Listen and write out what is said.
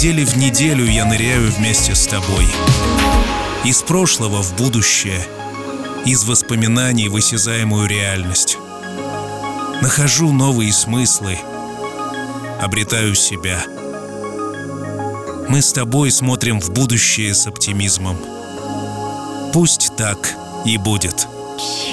недели в неделю я ныряю вместе с тобой. Из прошлого в будущее, из воспоминаний в осязаемую реальность. Нахожу новые смыслы, обретаю себя. Мы с тобой смотрим в будущее с оптимизмом. Пусть так и будет.